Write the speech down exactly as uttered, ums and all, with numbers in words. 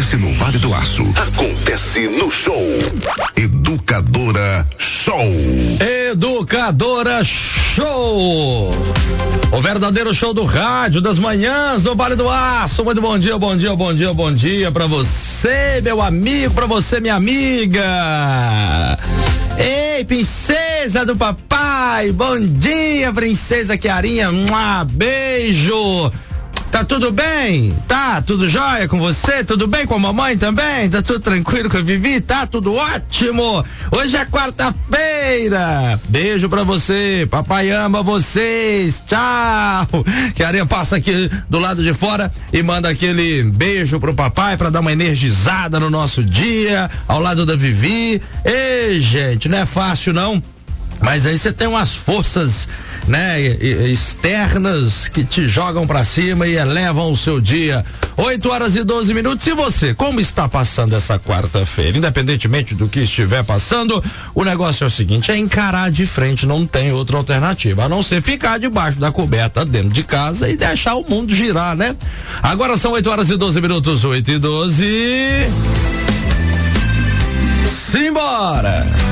acontece no Vale do Aço, acontece no show. Educadora Show. Educadora Show. O verdadeiro show do rádio das manhãs do Vale do Aço. Muito bom dia, bom dia, bom dia, bom dia pra você, meu amigo, pra você, minha amiga. Ei, princesa do papai, bom dia, princesa Chiarinha, um beijo. Tá tudo bem? Tá tudo jóia com você? Tudo bem com a mamãe também? Tá tudo tranquilo com a Vivi? Tá tudo ótimo. Hoje é quarta-feira. Beijo pra você. Papai ama vocês. Tchau. Chiarinha passa aqui do lado de fora e manda aquele beijo pro papai pra dar uma energizada no nosso dia, ao lado da Vivi. Ei, gente, não é fácil não. Mas aí você tem umas forças, né, externas que te jogam pra cima e elevam o seu dia. oito horas e doze minutos. E você, como está passando essa quarta-feira? Independentemente do que estiver passando, o negócio é o seguinte, é encarar de frente, não tem outra alternativa, a não ser ficar debaixo da coberta dentro de casa e deixar o mundo girar, né? Agora são oito horas e doze minutos, oito e doze. Simbora!